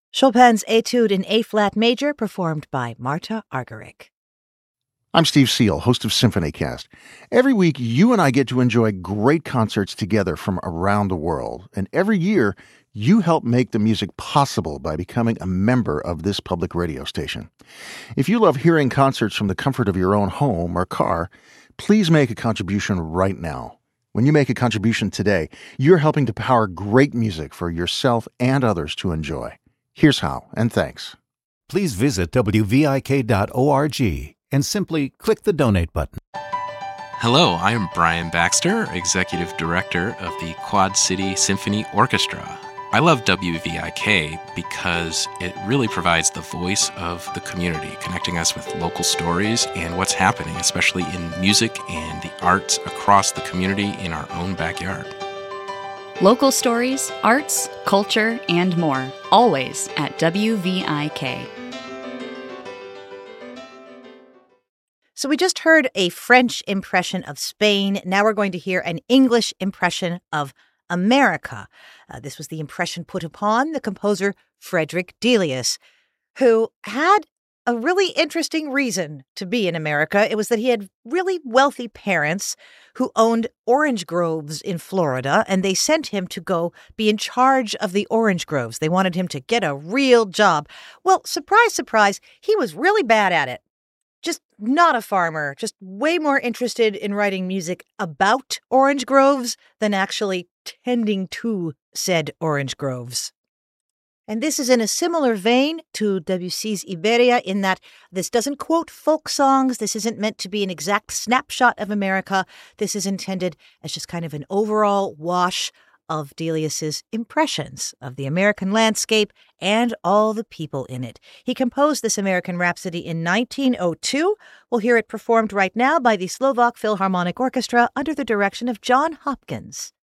Chopin's Etude in A-flat major, performed by Marta Argerich. I'm Steve Seal, host of SymphonyCast. Every week, you and I get to enjoy great concerts together from around the world. And every year, you help make the music possible by becoming a member of this public radio station. If you love hearing concerts from the comfort of your own home or car, please make a contribution right now. When you make a contribution today, you're helping to power great music for yourself and others to enjoy. Here's how, and thanks. Please visit wvik.org and simply click the donate button. Hello, I am Brian Baxter, Executive Director of the Quad City Symphony Orchestra. I love WVIK because it really provides the voice of the community, connecting us with local stories and what's happening, especially in music and the arts across the community in our own backyard. Local stories, arts, culture, and more, always at WVIK. So we just heard a French impression of Spain. Now we're going to hear an English impression of America. This was the impression put upon the composer Frederick Delius, who had a really interesting reason to be in America. It was that he had really wealthy parents who owned orange groves in Florida, and they sent him to go be in charge of the orange groves. They wanted him to get a real job. Well, surprise, surprise, he was really bad at it. Just not a farmer, just way more interested in writing music about orange groves than actually tending to said orange groves. And this is in a similar vein to Debussy's Iberia in that this doesn't quote folk songs. This isn't meant to be an exact snapshot of America. This is intended as just kind of an overall wash of Delius's impressions of the American landscape and all the people in it. He composed this American Rhapsody in 1902. We'll hear it performed right now by the Slovak Philharmonic Orchestra under the direction of John Hopkins.